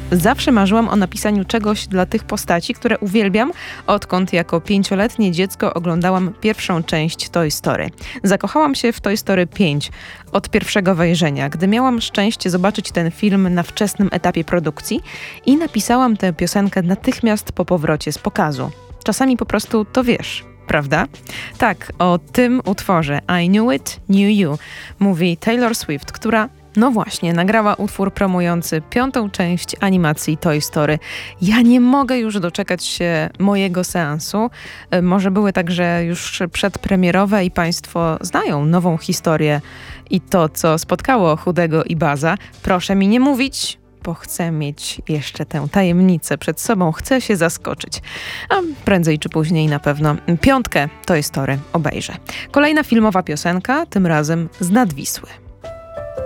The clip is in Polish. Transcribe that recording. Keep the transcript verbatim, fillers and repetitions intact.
Zawsze marzyłam o napisaniu czegoś dla tych postaci, które uwielbiam, odkąd jako pięcioletnie dziecko oglądałam pierwszą część Toy Story. Zakochałam się w Toy Story pięć od pierwszego wejrzenia, gdy miałam szczęście zobaczyć ten film na wczesnym etapie produkcji i napisałam tę piosenkę natychmiast po powrocie z pokazu. Czasami po prostu to wiesz. Prawda? Tak, o tym utworze I Knew It, Knew You mówi Taylor Swift, która, no właśnie, nagrała utwór promujący piątą część animacji Toy Story. Ja nie mogę już doczekać się mojego seansu. Może były także już przedpremierowe i Państwo znają nową historię i to, co spotkało Chudego i Baza. Proszę mi nie mówić, bo chcę mieć jeszcze tę tajemnicę przed sobą, chcę się zaskoczyć. A prędzej czy później na pewno piątkę Toy Story obejrzę. Kolejna filmowa piosenka, tym razem z Nadwisły.